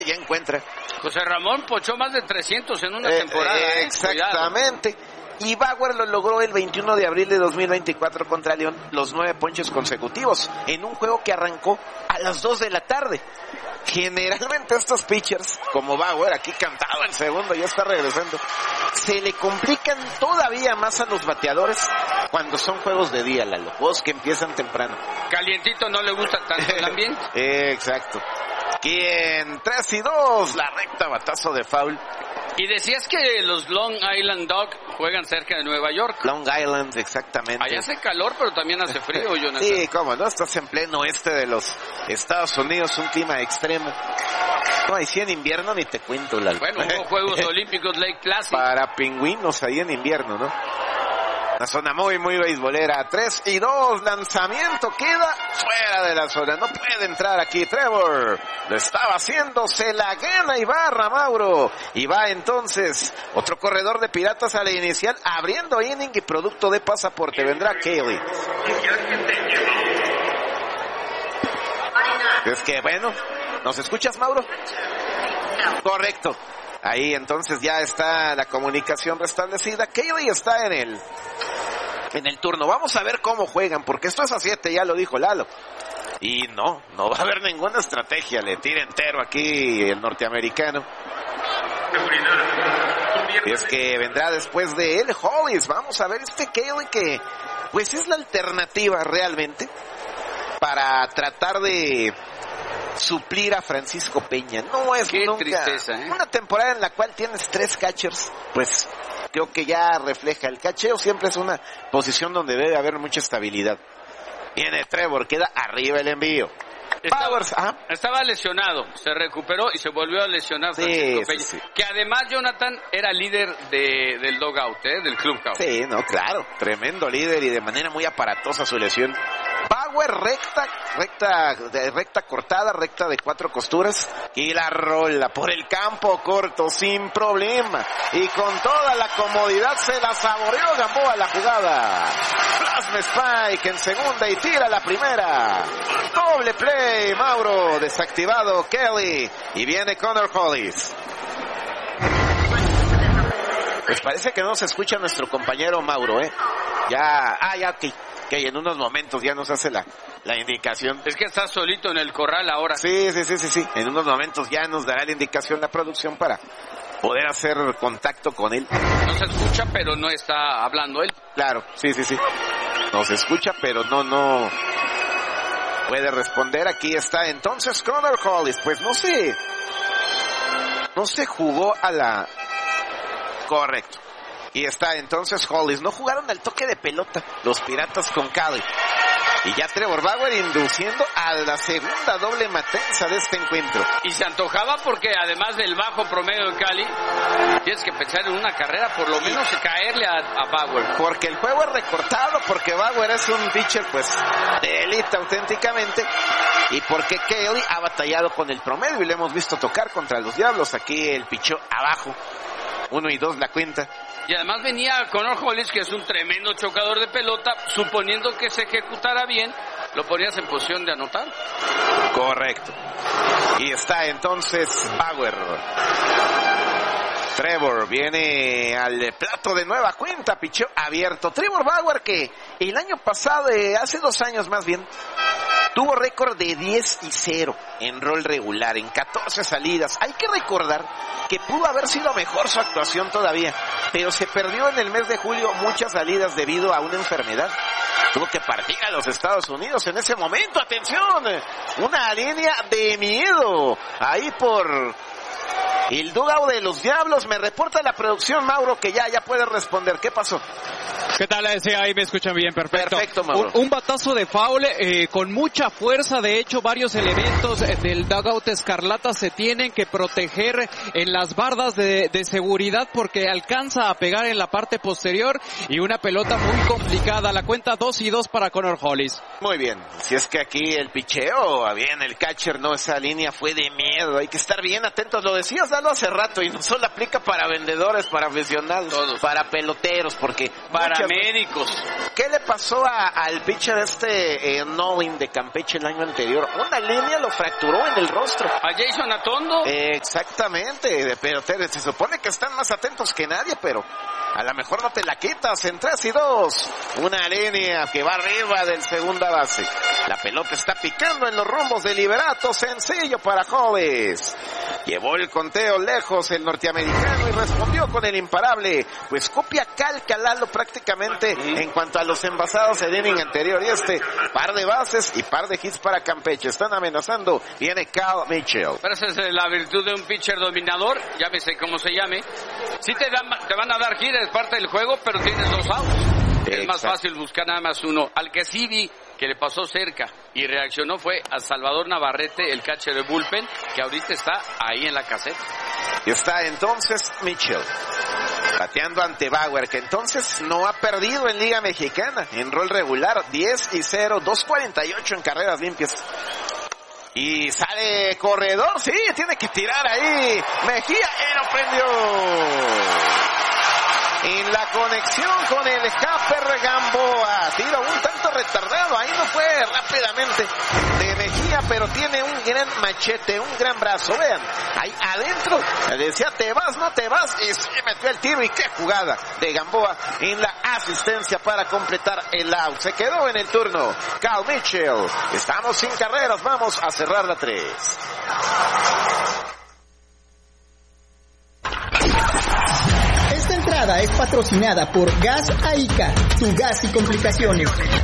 ya encuentra. José Ramón pochó más de 300 en una temporada. Exactamente. Y Bauer lo logró el 21 de abril de 2024 contra León, los 9 ponches consecutivos, en un juego que arrancó a las 2 de la tarde. Generalmente estos pitchers, como Bauer, aquí cantaba en segundo, ya está regresando, se le complican todavía más a los bateadores cuando son juegos de día, Lalo, juegos que empiezan temprano. Calientito, no le gusta tanto el ambiente. Exacto. Aquí en 3-2, la recta, batazo de foul. Y decías que los Long Island Dogs juegan cerca de Nueva York. Long Island, exactamente. Allá hace calor, pero también hace frío, Jonathan. Sí, cómo no, estás en pleno oeste de los Estados Unidos, un clima extremo. No, ahí sí en invierno ni te cuento, Lalo. Bueno, hubo Juegos Olímpicos Lake Placid. Para pingüinos ahí en invierno, ¿no? Una zona muy beisbolera. 3-2, lanzamiento, queda fuera de la zona. No puede entrar aquí Trevor. Lo estaba haciendo, se la gana Ibarra, Mauro. Y va entonces otro corredor de Piratas a la inicial, abriendo inning y producto de pasaporte. Vendrá Kelly. Es que bueno, ¿nos escuchas, Mauro? Correcto. Ahí entonces ya está la comunicación restablecida. Kelly está en el turno. Vamos a ver cómo juegan, porque esto es a 7, ya lo dijo Lalo. Y no va a haber ninguna estrategia. Le tira entero aquí el norteamericano. Y es que vendrá después de él Hollis. Vamos a ver este Kelly que pues es la alternativa realmente para tratar de suplir a Francisco Peña. No es Qué nunca tristeza, una temporada en la cual tienes 3 catchers, pues creo que ya refleja. El cacheo siempre es una posición donde debe haber mucha estabilidad. Viene Trevor, queda arriba el envío. Estaba lesionado, se recuperó y se volvió a lesionar Francisco Peña, sí. Que además Jonathan era líder del dugout, del clubhouse. Sí, no, claro, tremendo líder y de manera muy aparatosa su lesión. Bauer recta cortada, recta de 4 costuras y la rola por el campo corto sin problema y con toda la comodidad se la saboreó Gamboa la jugada. Plasma Spike en segunda y tira la primera. Doble play, Mauro, desactivado Kelly y viene Connor Hollis. Pues parece que no se escucha nuestro compañero Mauro, ya, que en unos momentos ya nos hace la indicación. Es que está solito en el corral ahora. Sí. En unos momentos ya nos dará la indicación la producción para poder hacer contacto con él. No se escucha, pero no está hablando él. Claro, sí. Nos escucha, pero no puede responder. Aquí está entonces Connor Hollis. Pues no se jugó a la... Correcto. Y está entonces Hollis. No jugaron al toque de pelota los Piratas con Cali. Y ya Trevor Bauer induciendo a la segunda doble matanza de este encuentro. Y se antojaba porque además del bajo promedio de Cali, tienes que pensar en una carrera, por lo menos caerle a Bauer. Porque el juego es recortado, porque Bauer es un pitcher pues de élite auténticamente. Y porque Kelly ha batallado con el promedio y le hemos visto tocar contra los Diablos. Aquí el pichó abajo. 1 y 2 la cuenta. Y además venía Connor Hollis, que es un tremendo chocador de pelota, suponiendo que se ejecutara bien, lo ponías en posición de anotar. Correcto. Y está entonces Bauer. Trevor viene al plato de nueva cuenta, pichó abierto. Trevor Bauer que el año pasado, hace 2 años más bien, tuvo récord de 10-0 en rol regular, en 14 salidas. Hay que recordar que pudo haber sido mejor su actuación todavía, pero se perdió en el mes de julio muchas salidas debido a una enfermedad. Tuvo que partir a los Estados Unidos en ese momento. ¡Atención! Una línea de miedo ahí por el dugout de los Diablos. Me reporta la producción, Mauro, que ya puede responder. ¿Qué pasó? ¿Qué tal? Ahí me escuchan bien, perfecto. Perfecto, Mauro. Un batazo de foul con mucha fuerza. De hecho, varios elementos del dugout escarlata se tienen que proteger en las bardas de seguridad porque alcanza a pegar en la parte posterior y una pelota muy complicada. La cuenta 2-2 para Connor Hollis. Muy bien. Si es que aquí el picheo, bien, el catcher, no, esa línea fue de miedo. Hay que estar bien atentos. Lo decías, Dalo, hace rato, y no solo aplica para vendedores, para aficionados, todos, para peloteros, porque paramédicos. ¿Qué le pasó al pitcher Nolan de Campeche el año anterior? Una línea lo fracturó en el rostro. ¿A Jason Atondo? Exactamente, pero se supone que están más atentos que nadie, pero a lo mejor no te la quitas. En 3-2, una línea que va arriba del segunda base. La pelota está picando en los rumbos de Liberato, sencillo para Joves. Llevó el conteo lejos el norteamericano y respondió con el imparable. Pues copia calca Lalo prácticamente en cuanto a los envasados el inning anterior. Y par de bases y par de hits para Campeche. Están amenazando. Viene Cal Mitchell. Pero esa es la virtud de un pitcher dominador, llámese como se llame. Sí te van a dar hits, es parte del juego, pero tienes 2 outs. Es más fácil buscar nada más uno. Al que sí vi que le pasó cerca y reaccionó fue a Salvador Navarrete, el catcher de bullpen, que ahorita está ahí en la caseta. Y está entonces Mitchell bateando ante Bauer, que entonces no ha perdido en Liga Mexicana en rol regular. 10-0, 2.48 en carreras limpias. Y sale corredor, sí, tiene que tirar ahí Mejía y lo prendió. En la conexión con el Japper Gamboa, tiro un tanto retardado, ahí no fue rápidamente de Mejía, pero tiene un gran machete, un gran brazo. Vean, ahí adentro le decía te vas, no te vas, y se metió el tiro. Y qué jugada de Gamboa en la asistencia para completar el out. Se quedó en el turno Cal Mitchell. Estamos sin carreras, vamos a cerrar la 3. Esta entrada es patrocinada por Gas Aica, tu gas y complicaciones.